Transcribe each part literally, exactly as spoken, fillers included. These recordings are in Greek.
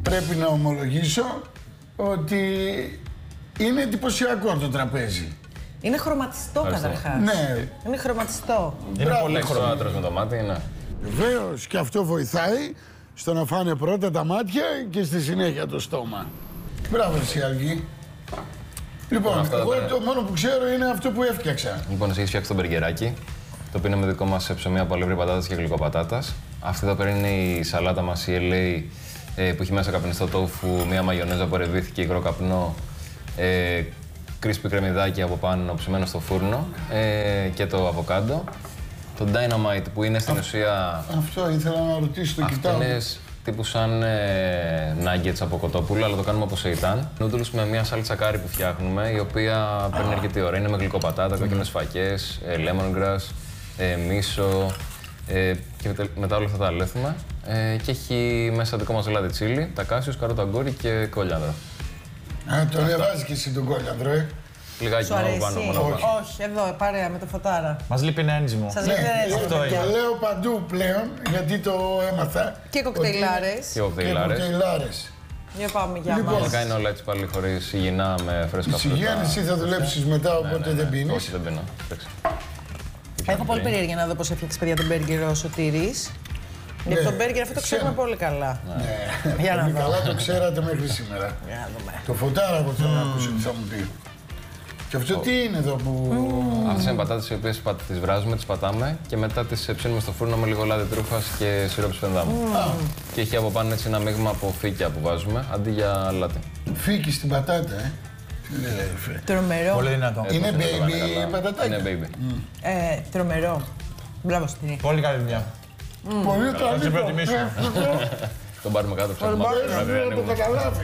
πρέπει να ομολογήσω ότι είναι εντυπωσιακό το τραπέζι. Είναι χρωματιστό καταρχάς. Ναι. Είναι χρωματιστό. Είναι πολύ χρωμάτρος με το μάτι, ναι. Βεβαίως και αυτό βοηθάει στο να φάνε πρώτα τα μάτια και στη συνέχεια το στόμα. Μπράβο εσύ Αργή. Λοιπόν, αυτό εγώ πέρα... το μόνο που ξέρω είναι αυτό που έφτιαξα. Λοιπόν, εσύ έχεις φτιάξει το μπεργκεράκι, το οποίο είναι με δικό μας ψωμί από αλεύρι πατάτας και γλυκοπατάτας. Αυτή εδώ πέρα είναι η σαλάτα μας, η ελ έι, που έχει μέσα καπνιστό τόφου, μια μαγιονέζα που ρεβήθηκε, υγρό καπνό, ε, κρίσπι κρεμμυδάκι από πάνω ψημένο στο φούρνο ε, και το αβοκάντο. Το Dynamite που είναι στην Α, ουσία... Αυτό ήθελα να ρωτήσω, το κοιτάω. Αυτό είναι τύπου σαν ε, nuggets από κοτόπουλο, αλλά το κάνουμε από σεϊτάν. Noodles με μια σάλτσα κάρι που φτιάχνουμε, η οποία παίρνει αρκετή ώρα. Είναι με γλυκοπατάτα, κόκκινες φακές, ε, lemongrass, ε, μίσο ε, και μετά όλα αυτά τα αλέθουμε. Ε, και έχει μέσα δικό μας λάδι τσίλι, τα κάσιος, καρότα αγκούρι και κόλιανδρο. Α, τον εβάζει και εσύ τον κόλιανδρο, ε. Λιγάκι μόνο πάνω, μόνο πάνω. Όχι, εδώ, παρέα με το φωτάρα. Μας λείπει ένα ένζυμο. Σας λείπει ένα ένζυμο. Αυτό είναι. Το λέω παντού πλέον, γιατί το έμαθα. Και κοκτέιλάρες. Και κοκτέιλάρες. Για πάμε, για Λοιπόν, μας. Τελικά είναι όλα έτσι πάλι χωρίς υγιεινά, με φρέσκα φρούτα. Υγιεινά, εσύ θα δουλέψεις μετά, οπότε δεν πίνεις. Όχι, δεν πίνω. Έχω πολύ περίεργη να δω πώς έφτιαξε παιδιά τον μπέργκερ ο Σωτήρης. Γιατί το μπέργκερ αυτό το ξέρουμε πολύ καλά. Ναι, Για να πολύ δω. καλά το ξέρατε μέχρι σήμερα. Για να δούμε. Το φωτάρα εγώ θέλω να ακούσω τι θα μου πει. Και αυτό τι είναι εδώ που... Αυτές είναι πατάτες οι οποίες τις βράζουμε, τις πατάμε και μετά τις ψήνουμε στο φούρνο με λίγο λάδι τρούφας και σιρόπι σπενδάμου. Και έχει από πάνω έτσι ένα μείγμα από φύκια που βάζουμε αντί για λάτι. Φύκη στην πατάτα, ε. Τρομερό. Πολύ δυνατό. Είναι baby πατατάκια. Είναι baby. Ε, τρομερό. Μπράβο Σωτήρη. Πολύ καλή δουλειά. Πολύ Θα καλή. σε προτιμήσουμε. Τον πάρουμε κάτω, Θα ψάχνουμε. το καταλάβει.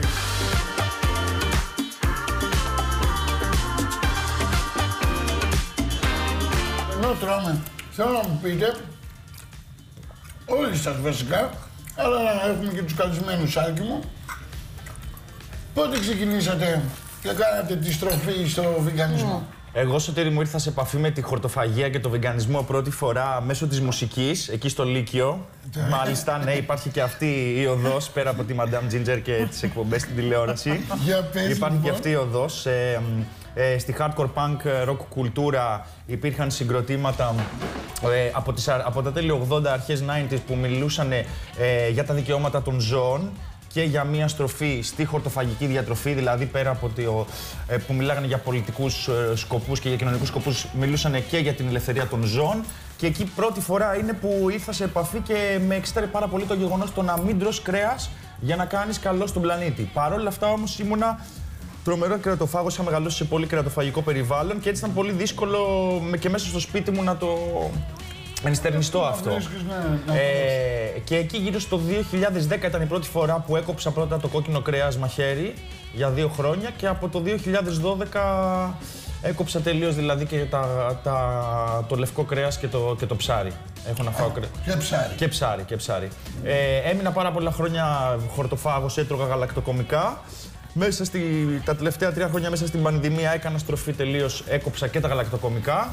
Ενώ τρώμε, θέλω να μου πείτε, όλοι σας βασικά, αλλά να έχουμε και τους καλεσμένους Άλκη μου, πότε ξεκινήσατε και κάνατε τη στροφή στο βιγκανισμό? Εγώ, Σωτήρη μου, ήρθα σε επαφή με τη χορτοφαγία και το βεγγανισμό πρώτη φορά μέσω της μουσικής, εκεί στο Λύκειο. Μάλιστα, ναι, υπάρχει και αυτή η οδός, πέρα από τη Madame Ginger και τις εκπομπές στην τηλεόραση. Για πες, Υπάρχει λοιπόν. και αυτή η οδός. Ε, ε, στη hardcore punk rock κουλτούρα υπήρχαν συγκροτήματα ε, από, τις, από τα τέλη ογδόντα, αρχές ενενήντα που μιλούσαν ε, για τα δικαιώματα των ζώων και για μια στροφή στη χορτοφαγική διατροφή, δηλαδή πέρα από το, ε, που μιλάγανε για πολιτικούς ε, σκοπούς και για κοινωνικούς σκοπούς, μιλούσαν και για την ελευθερία των ζώων. Και εκεί πρώτη φορά είναι που ήρθα σε επαφή και με εξήταρε πάρα πολύ το γεγονός το να μην τρως κρέας για να κάνεις καλό στον πλανήτη. Παρ' όλα αυτά όμως ήμουνα τρομερό κρεατοφάγος, είχα μεγαλώσει σε πολύ κρεατοφαγικό περιβάλλον και έτσι ήταν πολύ δύσκολο και μέσα στο σπίτι μου να το ενστερνιστώ αυτό. Ε, και εκεί γύρω στο δύο χιλιάδες δέκα ήταν η πρώτη φορά που έκοψα πρώτα το κόκκινο κρέας μαχαίρι για δύο χρόνια και από το δύο χιλιάδες δώδεκα έκοψα τελείως δηλαδή και τα, τα, το λευκό κρέας και το, και το ψάρι. Έχω να φάω κρέας. Και ψάρι. Και ψάρι, και ψάρι. Ε, έμεινα πάρα πολλά χρόνια χορτοφάγος, έτρωγα γαλακτοκομικά. Μέσα στη, τα τελευταία τρία χρόνια μέσα στην πανδημία έκανα στροφή τελείως, έκοψα και τα γαλακτοκομικά.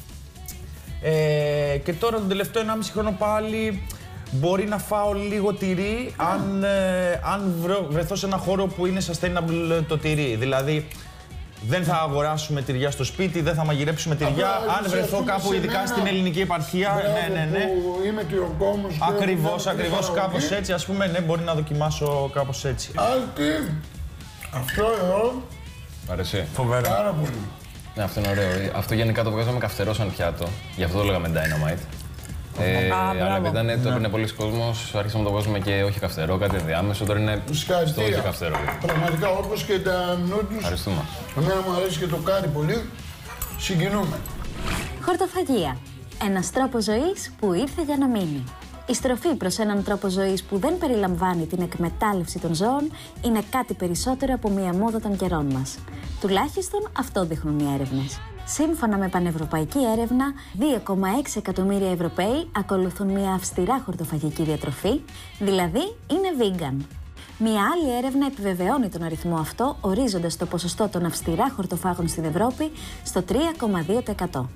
Ε, και τώρα τον τελευταίο ενάμιση χρόνο πάλι μπορεί να φάω λίγο τυρί αν, ε, αν βρω, βρεθώ σε ένα χώρο που είναι sustainable το τυρί. Δηλαδή δεν θα αγοράσουμε τυριά στο σπίτι, δεν θα μαγειρέψουμε τυριά. Απλά, αν βρεθώ κάπου ειδικά μένα, στην ελληνική επαρχία, μπράβο, ναι, ναι, ναι. Που είμαι και ο κόμος. Ακριβώς, ακριβώς κάπως έτσι, ας πούμε, ναι, μπορεί να δοκιμάσω κάπως έτσι. Άλκη, αυτό εδώ, Μ' αρέσει. Φοβερό. πάρα πολύ. Ναι, αυτό είναι ωραίο. Αυτό γενικά το βγάζαμε καυτερό σαν πιάτο. Γι' αυτό το λέγαμε Dynamite. Ε, Α, αλλά μπράβο. επειδή ήταν, το έπαιρνε πολλοί κόσμος, άρχισαμε να το βγάζουμε και όχι καυτερό, κάτι ενδιάμεσο. Τώρα είναι στο Συγχαρητήρια. όχι καυτερό. Πραγματικά όπως και τα noodles. Ευχαριστούμε. Εμένα μου αρέσει και το κάρι πολύ. Συγκινούμε. Χορτοφαγία. Ένας τρόπος ζωής που ήρθε για να μείνει. Η στροφή προς έναν τρόπο ζωής που δεν περιλαμβάνει την εκμετάλλευση των ζώων είναι κάτι περισσότερο από μία μόδα των καιρών μας. Τουλάχιστον αυτό δείχνουν οι έρευνες. Σύμφωνα με πανευρωπαϊκή έρευνα, δύο κόμμα έξι εκατομμύρια Ευρωπαίοι ακολουθούν μια αυστηρά χορτοφαγική διατροφή, δηλαδή είναι vegan. Μια άλλη έρευνα επιβεβαιώνει τον αριθμό αυτό, ορίζοντας το ποσοστό των αυστηρά χορτοφάγων στην Ευρώπη στο τρία κόμμα δύο τοις εκατό.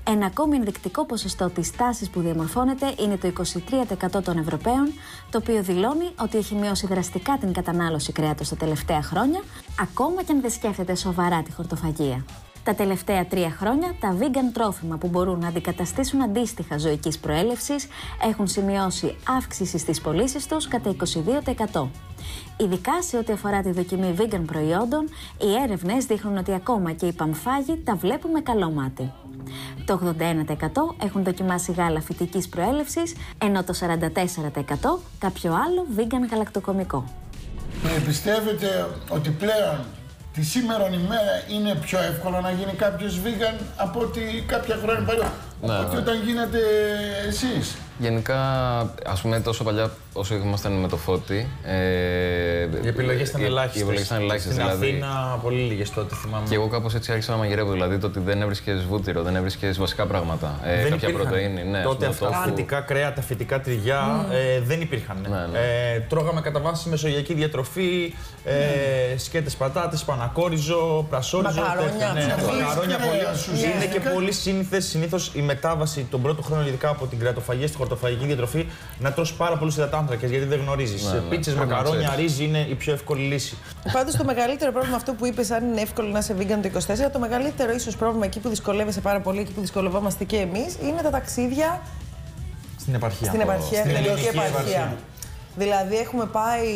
Ένα ακόμη ενδεικτικό ποσοστό της τάσης που διαμορφώνεται είναι το είκοσι τρία τοις εκατό των Ευρωπαίων, το οποίο δηλώνει ότι έχει μειώσει δραστικά την κατανάλωση κρέατος τα τελευταία χρόνια, ακόμα και αν δεν σκέφτεται σοβαρά τη χορτοφαγία. Τα τελευταία τρία χρόνια, τα vegan τρόφιμα που μπορούν να αντικαταστήσουν αντίστοιχα ζωικής προέλευσης έχουν σημειώσει αύξηση στις πωλήσεις τους κατά είκοσι δύο τοις εκατό. Ειδικά σε ό,τι αφορά τη δοκιμή vegan προϊόντων, οι έρευνες δείχνουν ότι ακόμα και οι πανφάγοι τα βλέπουν με καλό μάτι. Το ογδόντα ένα τοις εκατό έχουν δοκιμάσει γάλα φυτικής προέλευσης, ενώ το σαράντα τέσσερα τοις εκατό κάποιο άλλο vegan γαλακτοκομικό. Ε, πιστεύετε ότι πλέον τη σήμερον ημέρα είναι πιο εύκολο να γίνει κάποιος vegan από ότι κάποια χρόνια παλιά, Ναι, από ότι ναι. όταν γίνατε εσείς? Γενικά, ας πούμε, τόσο παλιά όσο ήμασταν με το Φώτη. Ε, Οι επιλογές ήταν οι- ελάχιστες. Οι επιλογές ήταν ελάχιστες. Στην Δηλαδή, Αθήνα πολύ λίγες τότε, θυμάμαι. και εγώ κάπως έτσι άρχισα να μαγειρεύω. Δηλαδή, το ότι δεν έβρισκες βούτυρο, δεν έβρισκες βασικά πράγματα. Ε, Δεν κάποια υπήρχαν. πρωτεΐνη. Ναι, τότε ας πούμε, αυτά τόφου. φυτικά κρέατα, φυτικά τυριά ε, δεν υπήρχαν. Ναι, ναι. Ε, τρώγαμε κατά βάση μεσογειακή διατροφή, ε, σκέτες πατάτες, πανακόριζο, πρασόριζο. Μακαρόνια, τέτοια, ναι, ψωμί. μακαρόνια Κρέας, πολύ. ουσιαστικά. Είναι και πολύ σύνηθες συνήθως η μετάβαση τον πρώτο χρόνο, ειδικά από την κρεατοφαγία στη χορτοφαγική διατροφή, να τρως πάρα πολλούς υδατάνθρακες γιατί δεν γνωρίζεις. Ναι, ναι. Πίτσες, Πρέπει να μακαρόνια, ξέρεις. ρύζι είναι η πιο εύκολη λύση. Πάντως το μεγαλύτερο πρόβλημα, αυτό που είπες, αν είναι εύκολο να είσαι vegan το είκοσι τέσσερα, το μεγαλύτερο ίσως πρόβλημα εκεί που δυσκολεύεσαι πάρα πολύ, εκεί που δυσκολευόμαστε και εμείς, είναι τα ταξίδια Στην επαρχία. στην επαρχία, Στην στην ελληνική ελληνική επαρχία. επαρχία. Δηλαδή έχουμε πάει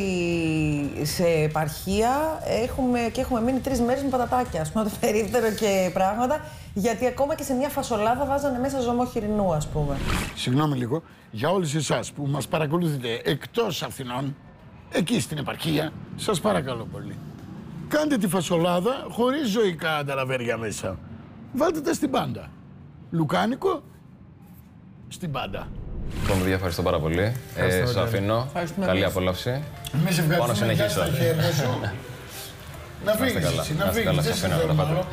σε επαρχία έχουμε, και έχουμε μείνει τρεις μέρες με πατατάκια, ας πούμε, το περίπτερο και πράγματα, γιατί ακόμα και σε μια φασολάδα βάζανε μέσα ζωμό χοιρινού, ας πούμε. Συγγνώμη λίγο, για όλους εσάς που μας παρακολουθείτε εκτός Αθηνών, εκεί στην επαρχία, σας παρακαλώ πολύ. Κάντε τη φασολάδα χωρίς ζωικά ανταλαβέρια μέσα. Βάλτε τα στην πάντα. Λουκάνικο, στην πάντα. Λοιπόν, παιδιά, ευχαριστώ πάρα πολύ. Ε, σας αφήνω. Ευχαριστούμε Καλή εμείς. απόλαυση. Εμείς Πάω να ευχαριστούμε για συνεχίσω. στα χέρια σου. Να φύγεις καλά. εσύ, Να να είστε φύγεις, καλά, δεν σας σε αφήνω να τα θέλουμε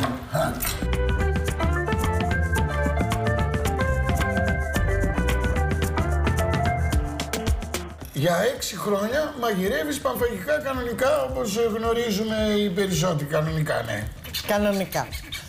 άλλο. Για έξι χρόνια μαγειρεύεις πανφαγικά κανονικά, όπως γνωρίζουμε οι περισσότεροι κανονικά, ναι. Κανονικά.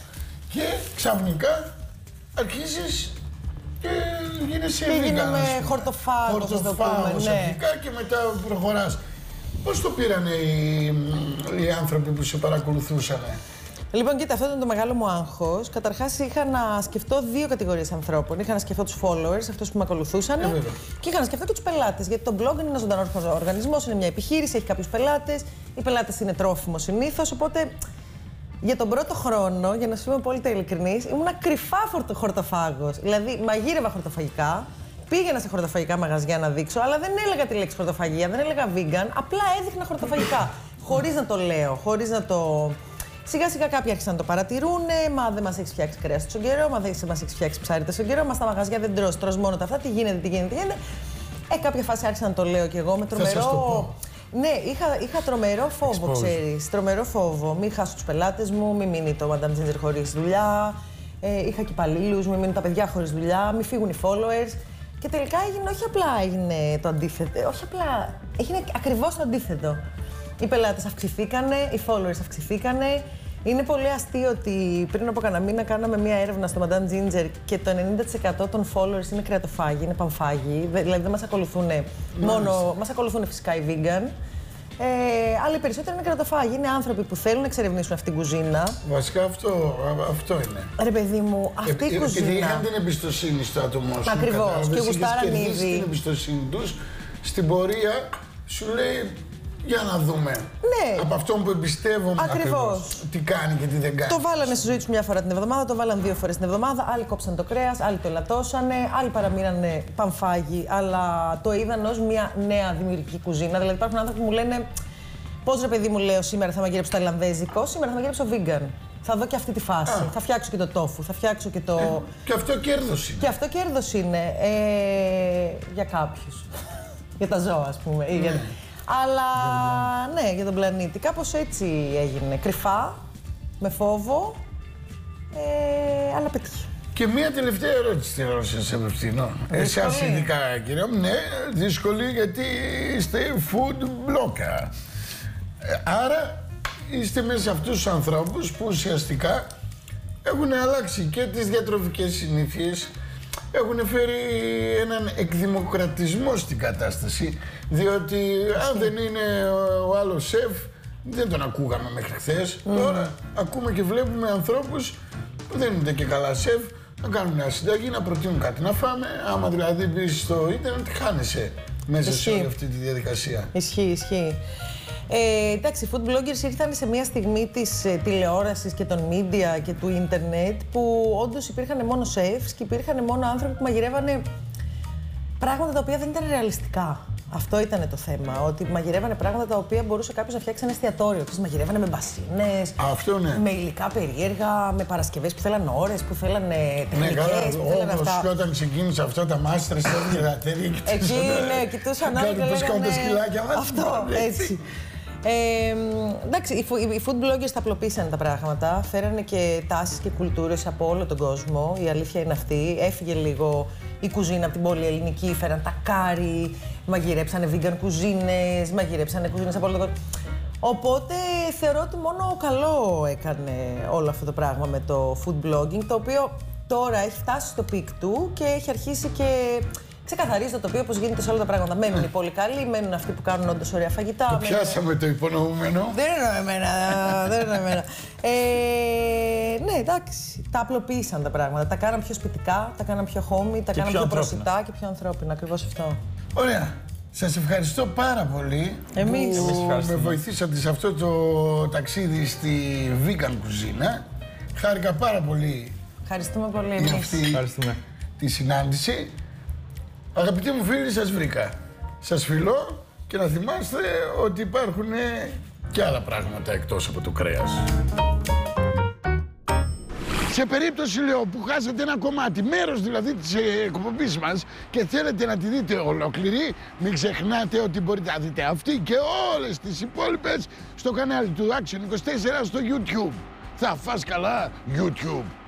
Και ξαφνικά αρχίζεις και γίνεσαι Και vegan, γίνομαι ας πούμε. χορτοφάγος, ας το Χορτοφάγος πούμε, ναι. αρχικά και μετά προχωράς. Πώς το πήρανε οι, οι άνθρωποι που σε παρακολουθούσαν? Λοιπόν, κοίτα, αυτό ήταν το μεγάλο μου άγχος. Καταρχάς, είχα να σκεφτώ δύο κατηγορίες ανθρώπων. Είχα να σκεφτώ τους followers, αυτούς που με ακολουθούσαν, Ε, βέβαια. και είχα να σκεφτώ και τους πελάτες. Γιατί το blog είναι ένας ζωντανός οργανισμός, είναι μια επιχείρηση, έχει κάποιους πελάτες. Οι πελάτες είναι τρόφιμο συνήθως. Οπότε, για τον πρώτο χρόνο, για να σου είμαι πολύ ειλικρινής, ήμουν κρυφά φορτο- χορτοφάγος. Δηλαδή, μαγείρευα χορτοφαγικά. Πήγαινα σε χορτοφαγικά μαγαζιά να δείξω, αλλά δεν έλεγα τη λέξη χορτοφαγία, δεν έλεγα vegan, απλά έδειχνα χορτοφαγικά. Χωρίς να το λέω, χωρίς να το. Σιγά σιγά κάποιοι άρχισαν να το παρατηρούνε. Μα δεν μας έχει φτιάξει κρέα στον καιρό, μα δεν μας έχει φτιάξει ψάρι στον καιρό, μα στα μαγαζιά δεν τρως, τρως μόνο τα αυτά. Τι γίνεται, τι γίνεται, τι γίνεται. Ε, κάποια φάση άρχισα να το λέω κι εγώ με σας το τρομερό. πω. Ναι, είχα, είχα τρομερό φόβο, ξέρεις. Τρομερό φόβο. Μην χάσω τους πελάτες μου, μην μείνει το Madame Ginger χωρίς δουλειά. Ε, είχα και υπαλλήλους, μην μείνουν τα παιδιά χωρίς δουλειά, μην φύγουν οι followers. Και τελικά έγινε, όχι απλά έγινε το αντίθετο, όχι απλά, έγινε ακριβώς το αντίθετο. Οι πελάτες αυξηθήκανε, οι followers αυξηθήκανε. Είναι πολύ αστείο ότι πριν από κανένα μήνα κάναμε μία έρευνα στο Madame Ginger και το ενενήντα τοις εκατό των followers είναι κρεατοφάγοι, είναι πανφάγοι. Δε- Δηλαδή δεν μας ακολουθούν μόνο, μας ακολουθούν φυσικά οι vegan. Ε, αλλά οι περισσότεροι είναι κρεατοφάγοι. Είναι άνθρωποι που θέλουν να εξερευνήσουν αυτή την κουζίνα. Βασικά αυτό, α- αυτό είναι. Ρε παιδί μου, αυτή η Επει- Επειδή κουζίνα. είχαν την εμπιστοσύνη στο άτομό σου. Ακριβώς, κατάλαβες, και είχες γουστάραν κερδίσει ήδη. την εμπιστοσύνη τους, στην πορεία σου λέει για να δούμε. Ναι. Από αυτόν που εμπιστεύομαι Ακριβώς. τι κάνει και τι δεν κάνει. Το βάλανε στη ζωή του μια φορά την εβδομάδα, το βάλανε δύο φορές την εβδομάδα. Άλλοι κόψαν το κρέας, άλλοι το ελαττώσανε, άλλοι παραμείνανε πανφάγοι, αλλά το είδαν ως μια νέα δημιουργική κουζίνα. Δηλαδή, υπάρχουν άνθρωποι που μου λένε: πώς ρε παιδί μου, λέω σήμερα θα μαγειρέψω ταϊλανδέζικο, σήμερα θα μαγειρέψω vegan. Θα δω και αυτή τη φάση. Α. Θα φτιάξω και το τόφου, θα φτιάξω και το. Και αυτό κέρδος είναι. Και αυτό κέρδος είναι ε, για κάποιους. Για τα ζώα, ας πούμε. ή για- Αλλά ναι, για τον πλανήτη. Κάπως έτσι έγινε. Κρυφά, με φόβο, ε, αλλά πετύχει. Και μία τελευταία ερώτηση θέλω να σας απευθύνω. Εσάς ειδικά, κύριε μου, ναι, δύσκολη γιατί είστε food blogger. Ε, Άρα είστε μέσα σε αυτούς τους ανθρώπους που ουσιαστικά έχουν αλλάξει και τις διατροφικές συνήθειες, έχουν φέρει έναν εκδημοκρατισμό στην κατάσταση, διότι αν δεν είναι ο άλλος σεφ, δεν τον ακούγαμε μέχρι χθες. Mm. Τώρα ακούμε και βλέπουμε ανθρώπους που δεν είναι και καλά σεφ, να κάνουν μια συνταγή, να προτείνουν κάτι να φάμε. Άμα δηλαδή μπεις στο ίντερνετ, χάνεσαι μέσα ισχύει. Σε όλη αυτή τη διαδικασία. Ισχύει, ισχύει. Ε, εντάξει, οι food bloggers ήρθαν σε μια στιγμή της ε, τηλεόρασης και των media και του ίντερνετ που όντως υπήρχαν μόνο chefs και υπήρχαν μόνο άνθρωποι που μαγειρεύανε πράγματα τα οποία δεν ήταν ρεαλιστικά. Αυτό ήταν το θέμα, ότι μαγειρεύανε πράγματα τα οποία μπορούσε κάποιος να φτιάξει ένα εστιατόριο. Τους μαγειρεύανε με μπασίνες, αυτό, ναι. με υλικά περίεργα, με παρασκευές που θέλανε ώρες, που θέλανε τεχνικές, ναι, καλά, που θέλανε όπως αυτά. και όταν ξεκίνησε αυτά τα μάστρες, τα γυρατέρια και εκεί, ναι, κοιτούσαν όλοι και λέγανε αυτό, έτσι. Ε, εντάξει, οι, οι food bloggers τα απλοποίησαν τα πράγματα, φέρανε και τάσεις και κουλτούρες από όλο τον κόσμο, η αλήθεια είναι αυτή. Έφυγε λίγο η κουζίνα από την πολυελληνική, φέραν τα κάρι, μαγειρέψανε vegan κουζίνες, μαγειρέψανε κουζίνες από όλο τον κόσμο. Οπότε θεωρώ ότι μόνο καλό έκανε όλο αυτό το πράγμα με το food blogging, το οποίο τώρα έχει φτάσει στο πικ του και έχει αρχίσει και ξεκαθαρίζει το τοπίο όπως γίνεται σε όλα τα πράγματα. Μένουν οι πολύ καλοί, μένουν αυτοί που κάνουν όντως ωραία φαγητά. Το πιάσαμε μένουν... το υπονοούμενο. Δεν εννοώ εμένα, δεν εννοώ εμένα. Ε, ναι, εντάξει, τα απλοποίησαν τα πράγματα. Τα κάναν πιο σπιτικά, τα κάναν πιο homey, τα κάναν πιο, πιο προσιτά και πιο ανθρώπινα. Ακριβώς αυτό. Ωραία. Σας ευχαριστώ πάρα πολύ Εμείς. που Εμείς με βοηθήσατε σε αυτό το ταξίδι στη vegan κουζίνα. Χάρηκα πάρα πολύ. Ευχαριστούμε πολύ εμείς. Για αυτή τη συνάντηση. Αγαπητοί μου φίλοι, σας βρήκα. Σας φιλώ και να θυμάστε ότι υπάρχουν και άλλα πράγματα εκτός από το κρέας. Σε περίπτωση, λέω, που χάσατε ένα κομμάτι, μέρος δηλαδή της εκπομπής μας και θέλετε να τη δείτε ολόκληρη, μην ξεχνάτε ότι μπορείτε να δείτε αυτή και όλες τις υπόλοιπες στο κανάλι του Action είκοσι τέσσερα στο YouTube. Θα φας καλά YouTube.